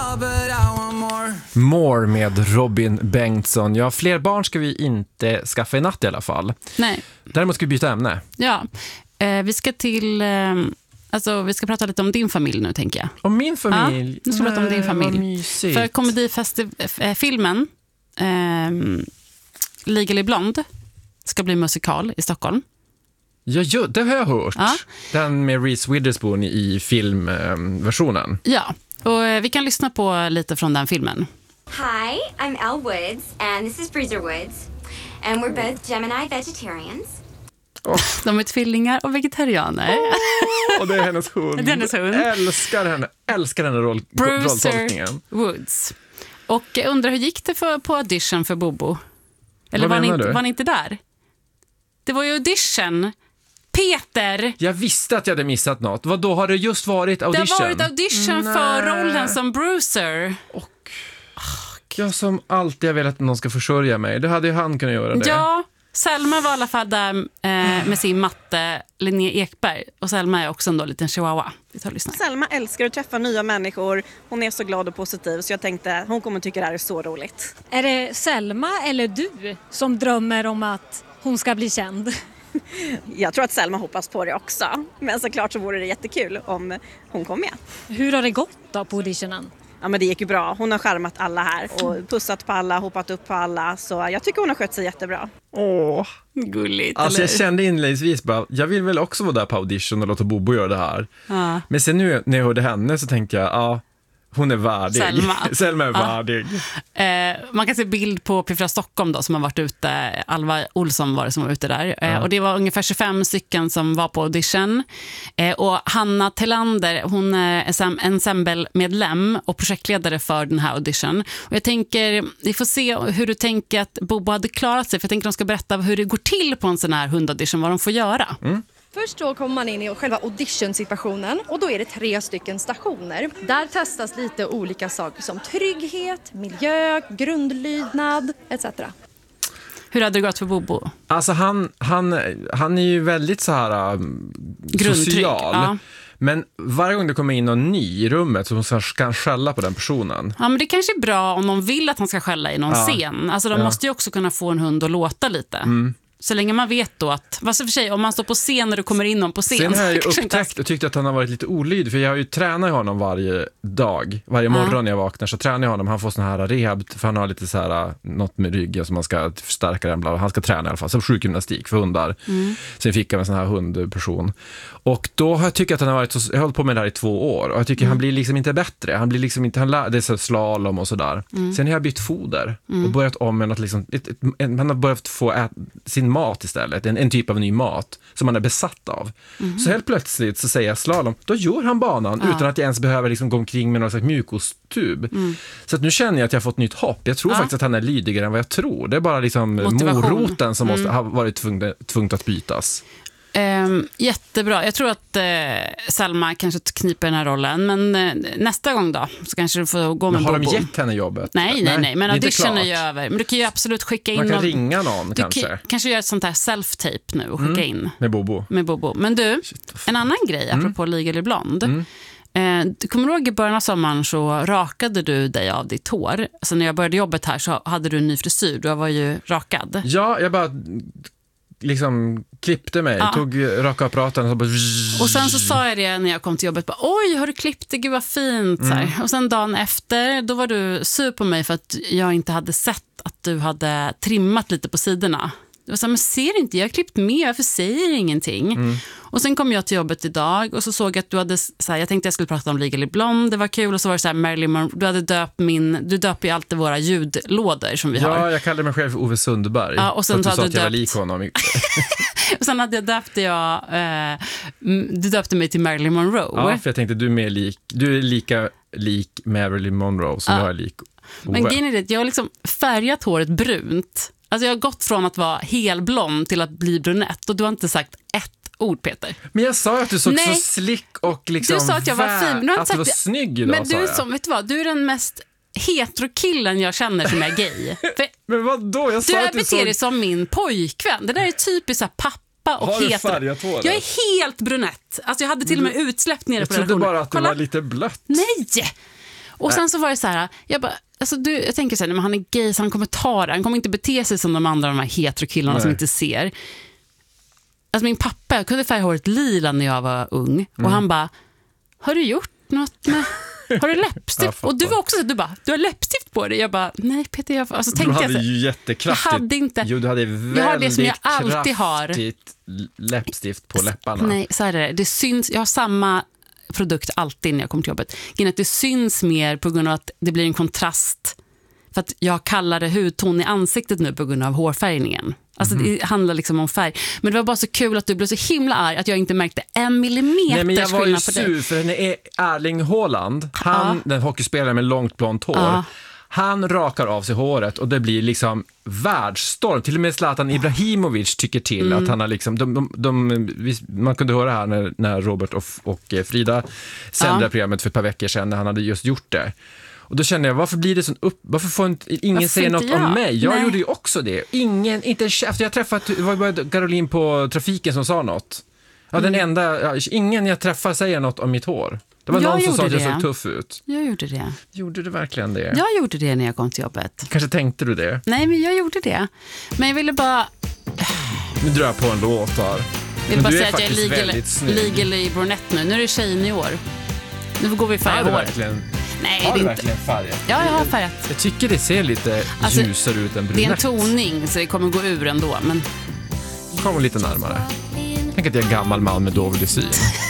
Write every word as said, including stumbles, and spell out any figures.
More med Robin Bengtsson. Ja, fler barn ska vi inte skaffa i natt i alla fall. Nej. Däremot ska vi byta ämne. Ja, eh, vi ska till... Eh, alltså, vi ska prata lite om din familj nu, tänker jag. Om min familj? Ja, nu ska vi prata om din familj. För komedifilmen eh, Legally Blonde ska bli musikal i Stockholm. Ja, ja, det har jag hört. Ja. Den med Reese Witherspoon i filmversionen. Ja, och eh, vi kan lyssna på lite från den filmen. Hi, I'm Elle Woods, and this is Bruiser Woods. And we're both Gemini vegetarians. Oh. De är tvillingar och vegetarianer. Oh, och det är hennes hund. Det är hennes hund. Älskar henne, älskar henne roll, rolltolkningen. Woods. Och jag undrar, hur gick det för, på audition för Bobo? Eller Vad var ni, menar du? var ni inte där? Det var ju audition. Peter! Jag visste att jag hade missat något. Vad då har det just varit audition? Det har varit audition Nej. för rollen som Bruiser. Och jag som alltid har velat att någon ska försörja mig. Det hade ju han kunnat göra det. Ja, Selma var i alla fall där eh, med sin matte, Linnea Ekberg. Och Selma är också en då liten chihuahua. Vi tar och lyssnar. Selma älskar att träffa nya människor. Hon är så glad och positiv, så jag tänkte hon kommer tycka det här är så roligt. Är det Selma eller du som drömmer om att hon ska bli känd? Jag tror att Selma hoppas på det också. Men såklart så vore det jättekul om hon kom med. Hur har det gått då på auditionen? Ja, men det gick ju bra. Hon har skärmat alla här och pussat på alla, hoppat upp på alla. Så jag tycker hon har skött sig jättebra. Åh, gulligt. alltså jag eller? kände inledningsvis bara, jag vill väl också vara där på audition och låta Bobo göra det här. Ja. Men sen nu när jag hörde henne så tänkte jag, ja, hon är värdig. Selma. Selma är Ja. värdig. Eh, man kan se bild på Piffra Stockholm då, som har varit ute. Alva Olsson var det som var ute där. Eh, Ja. och det var ungefär tjugofem stycken som var på audition. Eh, och Hanna Tellander, hon är ensemble-medlem och projektledare för den här audition. Och jag tänker, vi får se hur du tänker att Bobo hade klarat sig. För jag tänker att de ska berätta hur det går till på en sån här hundaudition, vad de får göra. Mm. Först då kommer man in i själva audition-situationen och då är det tre stycken stationer. Där testas lite olika saker som trygghet, miljö, grundlydnad et cetera. Hur hade det gått för Bobo? Alltså han, han, han är ju väldigt så här um, social. Ja. Men varje gång det kommer in någon ny i rummet så ska han skälla på den personen. Ja, men det kanske är bra om de vill att han ska skälla i någon Ja. scen. Alltså de Ja. måste ju också kunna få en hund att låta lite. Mm. Så länge man vet då att, vad så för sig, om man står på scen när det kommer in någon på scen. Sen har jag ju kanske inte upptäckt och tyckt att han har varit lite olydig. För jag har ju tränat honom varje dag. Varje morgon Ja. när jag vaknar så tränar jag honom. Han får sån här rehab, för han har lite så här, något med ryggen som man ska förstärka den. Bla, bla. Han ska träna i alla fall, som sjukgymnastik för hundar. Mm. Sen fick jag en sån här hundperson. Och då har jag tyckt att han har varit så, jag har hållit på med det här i två år. Och jag tycker Mm. han blir liksom inte bättre. Han blir liksom inte, han lär, det är så slalom och sådär. Mm. Sen har jag bytt foder Mm. och börjat om med något liksom, ett, ett, en, han har börjat få ät, sin mat istället. En, en typ av ny mat som han är besatt av. Mm. Så helt plötsligt så säger jag slalom, då gör han banan Ja. utan att jag ens behöver liksom gå omkring med någon slags mjukostub. Mm. Så att nu känner jag att jag har fått nytt hopp. Jag tror Ja. faktiskt att han är lydigare än vad jag tror. Det är bara liksom Motivation. moroten som måste Mm. ha varit tvungen, tvungen att bytas. Ehm, jättebra. Jag tror att eh, Selma kanske kniper den här rollen. Men eh, nästa gång då så kanske du får gå med Men har Bobo. de gett henne jobbet? Nej, nej, nej. Men det är inte audition är klart. ju över. Men du kan ju absolut skicka in Man kan någon- ringa någon du kanske. Kan, kanske göra ett sånt här self-tape nu och skicka Mm. in Med Bobo. med Bobo. Men du, en annan grej apropå Legally Blonde. Mm. Eh, du kommer ihåg i början av sommaren så rakade du dig av ditt hår. Alltså när jag började jobbet här så hade du en ny frisyr. Du var ju rakad. Ja, jag bara liksom klippte mig, Ja. tog rakapparaten och så bara... Och sen så sa jag det när jag kom till jobbet. Bara, oj, har du klippt det? Gud vad fint. Så här. Mm. Och sen dagen efter, då var du sur på mig för att jag inte hade sett att du hade trimmat lite på sidorna. Det var så här, men ser inte, jag har klippt med, varför säger ingenting? Mm. Och sen kom jag till jobbet idag och så såg jag att du hade, så här, jag tänkte jag skulle prata om Legally Blonde, det var kul. Och så var det så här, Marilyn Monroe, du hade döpt min, du döper ju alltid våra ljudlådor som vi har. Ja, jag kallade mig själv för Ove Sundberg. Ja, och sen för att du så sa hade att jag var du lik honom. Och sen hade jag döpt jag, eh, m- du döpte mig till Marilyn Monroe. Ja, för jag tänkte du är, mer lik, du är lika lik Marilyn Monroe som Ja. jag är lik Ove. Men grejen är det, jag har liksom färgat håret brunt. Alltså jag har gått från att vara helblond till att bli brunett. Och du har inte sagt ett ord, Peter. Men jag sa att du såg Nej. så slick och liksom Du sa att jag var vä- fin, men du har inte att du var sagt det. snygg idag, Men sa du är jag. som, vet du vad, du är den mest heterokillen jag känner som är gay. För Men vadå? Jag du sa att du beter såg... dig som min pojkvän. Det där är typiskt så här pappa och Har du hetero. färgat håret? Jag är helt brunett. Alltså jag hade till och med utsläppt nere Jag på trodde redaktionen. bara att det Kolla. var lite blött. Nej! Och sen så var det så här, jag bara, alltså du, jag tänker så här, men han är gay så han kommer ta det, han kommer inte bete sig som de andra, de här heterokillarna Nej. Som inte ser. Alltså min pappa, jag kunde färga håret lila när jag var ung, och mm. han bara, har du gjort något med... Har du läppstift? Och du var också så, du bara, du har läppstift på dig. Jag bara, nej Peter, jag alltså, tänkte du hade jag så, ju jättekraftigt. Jag hade inte. Jo, du hade väldigt jag har det som jag alltid har. kraftigt läppstift på läpparna. Nej, så är det. Det syns, jag har samma produkt alltid när jag kommer till jobbet. Att det syns mer på grund av att det blir en kontrast. För att jag kallar det hudton i ansiktet nu på grund av hårfärgningen. Alltså mm. det handlar liksom om färg. Men det var bara så kul att du blev så himla arg att jag inte märkte en millimeter. Nej, men jag var ju på sur dig. för henne är Erling Haaland. Han, ja. Den hockeyspelaren med långt blont hår. Ja. Han rakar av sig håret och det blir liksom världsstorm. Till och med Zlatan Ibrahimovic tycker till mm. att han har liksom, de, de, de, man kunde höra här när, när Robert och, och Frida sände ja. Programmet för ett par veckor sedan när han hade just gjort det. Och då kände jag, varför blir det sån upp... Varför får inte, ingen varför säga något jag? Om mig? Jag Nej. Gjorde ju också det. Ingen, inte efter jag träffat, det var bara Caroline på trafiken som sa något. Ja, mm. den enda, ja, ingen jag träffar säger något om mitt hår. Det var jag någon som sa att jag det. Såg tuff ut. Jag gjorde det. Gjorde du verkligen det? Jag gjorde det när jag kom till jobbet. Kanske tänkte du det? Nej, men jag gjorde det. Men jag ville bara... Nu drar jag på en låt här. Jag vill bara säga att jag är legal, legally brunette nu. Nu är det tjejen i år. Nu går vi färg ja, håret. Verkligen... Nej, har det du inte... verkligen färgat? Ja, jag har färgat. Jag tycker det ser lite alltså, ljusare ut än brunett. Det är en toning så det kommer gå ur ändå. Men... Kom lite närmare. Tänk att jag är en gammal man med dålig syn.